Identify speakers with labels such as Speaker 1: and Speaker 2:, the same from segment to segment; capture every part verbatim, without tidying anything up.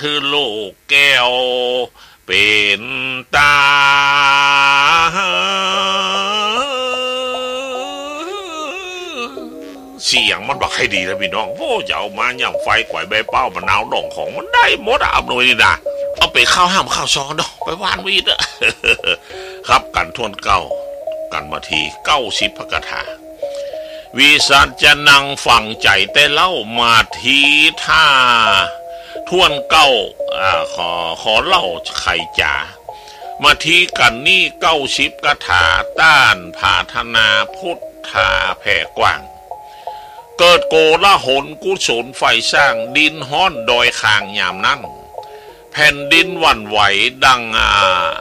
Speaker 1: คือลูกแก้วเป็นตาเสียงมันบอกให้ดีนะพี่น้องโอ้จะเอามาย่ำไฟก๋วยใบเป้ามะนาวดองของมันได้หมดอ่ะเอาหน่อยนี่นะเอาไปข้าวห้ามข้าวซองเนาะไปวานวีดอะครับกันทวนเก้ากันมาทีเก้าสิบพระคาถาวิสัชจะนั่งฟังใจแต่เล่ามาทีท่าทวนเก้าอ่าขอขอเล่าไข่จ๋ามาทีกันนี่เก้าสิบคาถาต้านพาธนาพุทธาแผ่กว้างเกิดโกละหนกุศลไฟสร้างดินห้อนดอยคางยามนั้นแผ่นดินหวั่นไหวดังอ่า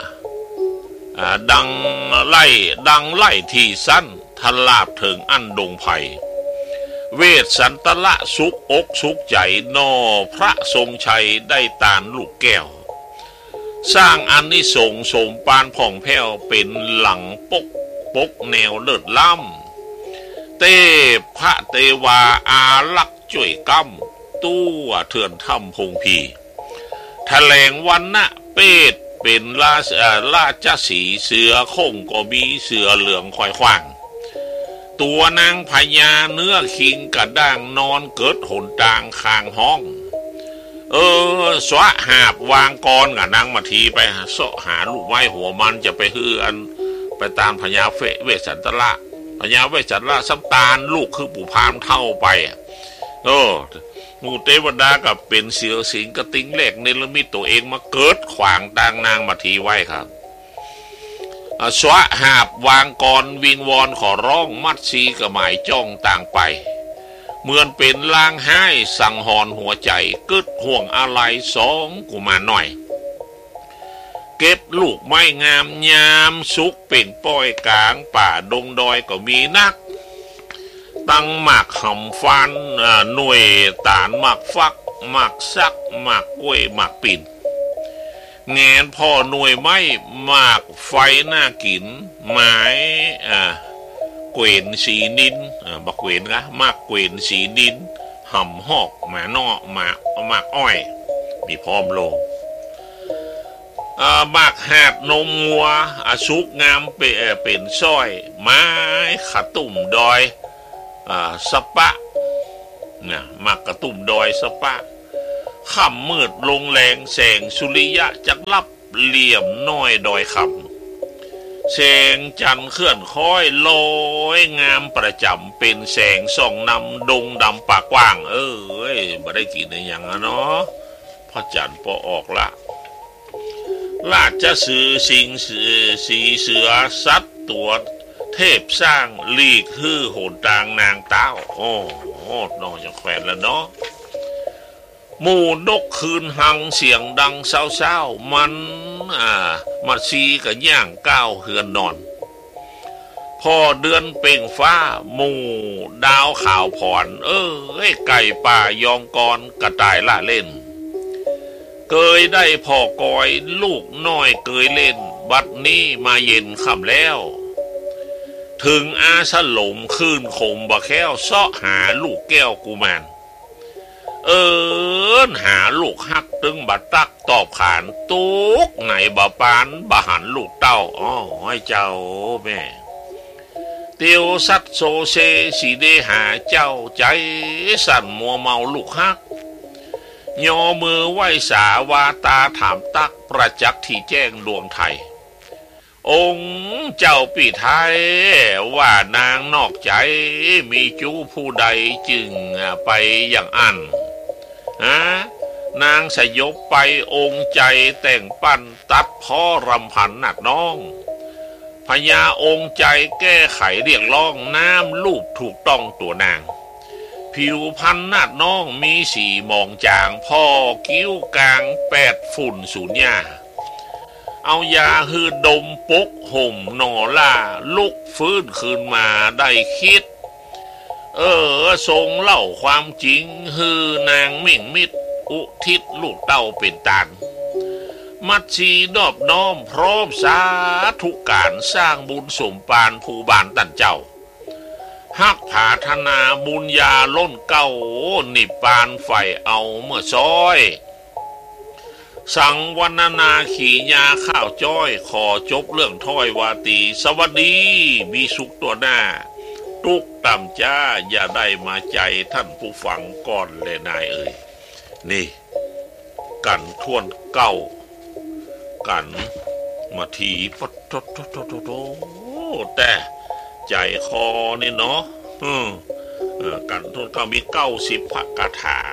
Speaker 1: ดังไล่ดังไล่ที่สั้นทลาบถึงอันดงไผ่เวทสันตละสุกอกสุกใจนอพระทรงชัยได้ตานลูกแก้วสร้างอันนิสงส์สมปานผ่องแผ้วเป็นหลังปกปกแนวเลิศล้ำเตพระเทวาอาลักษ์จ่วยกำตู้เถื่อนถ้ำพงพีแถลงวันนะเป็ดเป็นราชราชสีเสือคงก็มีเสือเหลืองควายขว้างตัวนางพญาเนื้อคิงกระด้างนอนเกิดหนตางคางห้องเออสวะหาบวางกรกับนางมาทีไปเสาะหาลูกไม้หัวมันจะไปฮืออันไปตามพญาเฟเวสันตละพญาเวสันตละสัมตานลูกคือปู่พามเท่าไปโอ้มูเทวดากับเป็นเสือสิงกระติ้งเล็กเนรมิตตัวเองมาเกิดขวางตางนางมาทีไว้ครับสวะหาบวางกรวิงวอนขอร้องมัดซีกับหมายจ้องต่างไปเหมือนเป็นลางไห้สั่งหอนหัวใจกึดห่วงอะไรสองกูมาหน่อยเก็บลูกไม้งามยามสุกเป็นป้อยกลางป่าดงดอยก็มีนักตั้งหมากหำฟันหน่วยตานหมากฟักหมากซักหมากกล้วยหมากปิ่นแงนพ่อหน่วยไม้หมากไฟหน้ากินไม้อ่าเกวนสีนินอ่าบักเกวนนะหมากเกวนสีนินหำหอกหมานอหมากหมากอ้อยมีพร้อมโลอ่าหมากหาดนมงัวอาชุกงามเป็นเป็นสร้อยไม้ขตุ่มดอยอ่าสปะเนี่ยหมากกระตุ่มดอยสปะค่ำมืดลงแรงแสงสุริยะจักลับเหลี่ยมน้อยดอยคำแสงจันทร์เคลื่อนค่อยลอยงามประจำเป็นแสงส่องนำดงดำปากกว้างเอ้ยไม่ได้กินในอย่างนั้นเนาะพระจันทร์พอออกละราชสื่อสิงสีเสือสัตว์ตัวเทพสร้างลีกฮือโหดตางนางเต้าโอ้โหนอกจากแขวนแล้วเนาะหมู่นกคืนหังเสียงดังเศร้าๆมันอ่ามาซีกับย่างก้าวเฮือนนอนพอเดือนเป่งฟ้าหมู่ดาวข่าวผ่อนเออไก่ป่ายองกรกระต่ายล่าเล่นเกยได้พอกอยลูกน้อยเกยเล่นบัดนี้มาเย็นค่ำแล้วถึงอาสลมคืนคมบะแค้วเสาะหาลูกแก้วกุมารเอิญหาลูกฮักตึงบัดตักตอบขานตุกไหนบะปานบะหันลูกเต้าอ้อให้เจ้าแม่เตียวสัตโซเซสีเดหาเจ้าใจสั่นมัวเมาลูกฮักยอมือไหวสาวาตาถามตักประจักษ์ที่แจ้งดวงไทยองค์เจ้าปีไทยว่านางนอกใจมีจู้ผู้ใดจึงไปอย่างอันฮะนางสยบไปองค์ใจแต่งปั้นตัดพ่อรำพันหนักน้องพญาองค์ใจแก้ไขเรียกร้องน้ำลูบถูกต้องตัวนางผิวพันหนักน้องมีสีมองจางพ่อคิ้วกลางแปดฝุ่นสูญญาเอายาฮือดมปกห่มนอล่าลุกฟื้นคืนมาได้คิดเออทรงเล่าความจริงฮือนางมิ่งมิตรอุทิศลูกเต้าเป็นตานมัดชีดอบน้อมพร้อมสาธุการสร้างบุญสมปานภูบานตันเจ้าฮักผาธนาบุญญาล้นเก้านิปานไฟเอาเมื่อซ้อยสังวันนาขี่ยาข้าวจ้อยขอจบเรื่องถ้อยวาตีสวัสดีมีสุขตัวหน้าตุกต่ำจ้าอย่าได้มาใจท่านผู้ฟังก่อนเลยนายเอ่ยนี่กันทวนเก้ากันมาทีปดโตโตโตโตโตแต่ใจคอนี่เนาะอืมกันทวนเก้ามีเก้าสิบพระคาถา